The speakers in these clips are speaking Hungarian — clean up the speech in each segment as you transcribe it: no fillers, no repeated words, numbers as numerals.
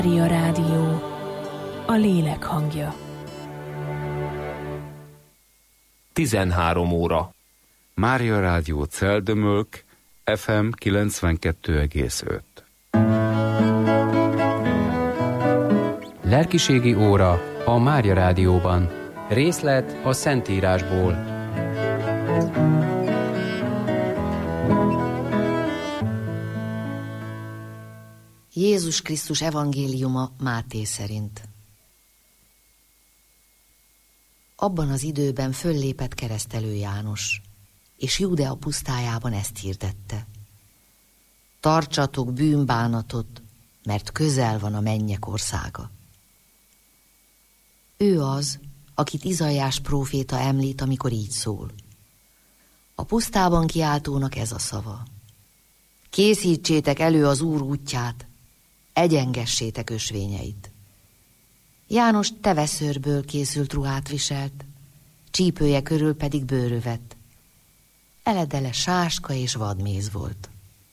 Mária Rádió, a lélek hangja. 13 óra. Mária Rádió Celdömölk, FM 92,5. Lelkiségi óra a Mária Rádióban. Részlet a Szentírásból. Jézus Krisztus evangéliuma Máté szerint. Abban az időben föllépett keresztelő János, és Júdea pusztájában ezt hirdette: tartsatok bűnbánatot, mert közel van a mennyek országa. Ő az, akit Izaiás próféta említ, amikor így szól: a pusztában kiáltónak ez a szava: készítsétek elő az Úr útját, egyengessétek ösvényeit. János teveszőrből készült ruhát viselt, csípője körül pedig bőrövet. Eledele sáska és vadméz volt.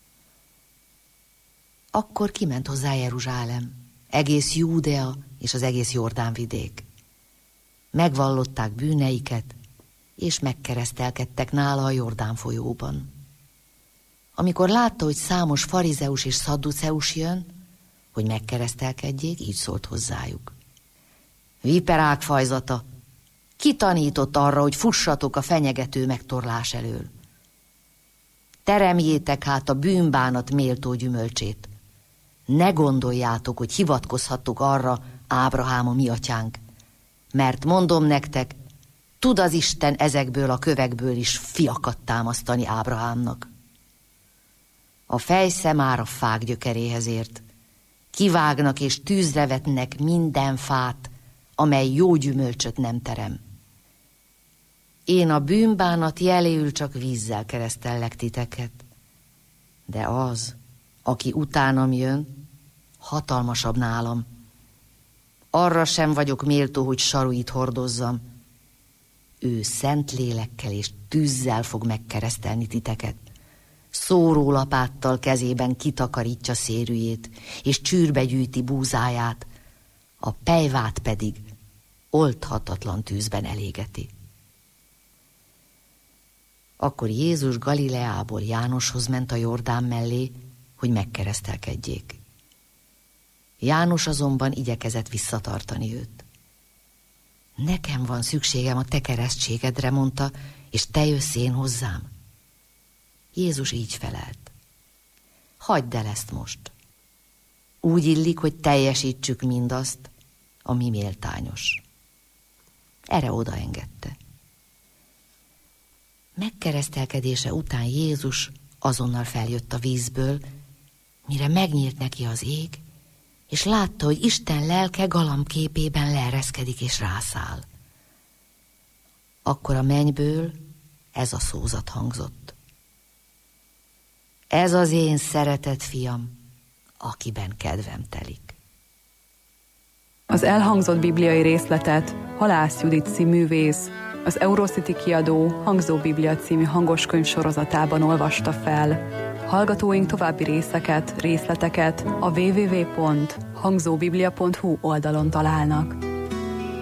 Akkor kiment hozzá Jeruzsálem, egész Júdea és az egész Jordán vidék. Megvallották bűneiket, és megkeresztelkedtek nála a Jordán folyóban. Amikor látta, hogy számos farizeus és szadduceus jön, hogy megkeresztelkedjék, így szólt hozzájuk: viperák fajzata, ki tanított arra, hogy fussatok a fenyegető megtorlás elől? Teremjétek hát a bűnbánat méltó gyümölcsét. Ne gondoljátok, hogy hivatkozhattok arra, Ábrahám a mi atyánk, mert mondom nektek, tud az Isten ezekből a kövekből is fiakat támasztani Ábrahámnak. A fejsze már a fák gyökeréhez ért. Kivágnak és tűzre vetnek minden fát, amely jó gyümölcsöt nem terem. Én a bűnbánat jeléül csak vízzel keresztellek titeket, de az, aki utánam jön, hatalmasabb nálam. Arra sem vagyok méltó, hogy saruit hordozzam. Ő szent lélekkel és tűzzel fog megkeresztelni titeket. Szórólapáttal kezében kitakarítja szérűjét, és csűrbe gyűjti búzáját, a pejvát pedig oldhatatlan tűzben elégeti. Akkor Jézus Galileából Jánoshoz ment a Jordán mellé, hogy megkeresztelkedjék. János azonban igyekezett visszatartani őt. Nekem van szükségem a te keresztségedre, mondta, és te jössz én hozzám. Jézus így felelt: hagyd el ezt most. Úgy illik, hogy teljesítsük mindazt, ami méltányos. Erre odaengedte. Megkeresztelkedése után Jézus azonnal feljött a vízből, mire megnyílt neki az ég, és látta, hogy Isten lelke galambképében leereszkedik és rászáll. Akkor a mennyből ez a szózat hangzott: ez az én szeretett fiam, akiben kedvem telik. Az elhangzott bibliai részletet Halász Judit művész, az Eurocity kiadó Hangzó Biblia című hangoskönyv sorozatában olvasta fel. Hallgatóink további részleteket a www.hangzóbiblia.hu oldalon találnak.